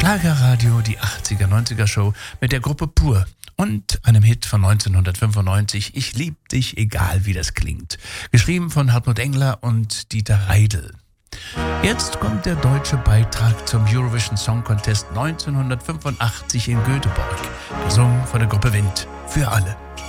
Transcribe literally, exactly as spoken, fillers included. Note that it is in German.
Schlagerradio, die achtziger, neunziger Show mit der Gruppe Pur und einem Hit von neunzehnhundertfünfundneunzig, Ich lieb dich, egal wie das klingt. Geschrieben von Hartmut Engler und Dieter Reidl. Jetzt kommt der deutsche Beitrag zum Eurovision Song Contest neunzehnhundertfünfundachtzig in Göteborg. Gesungen von der Gruppe Wind. Für alle.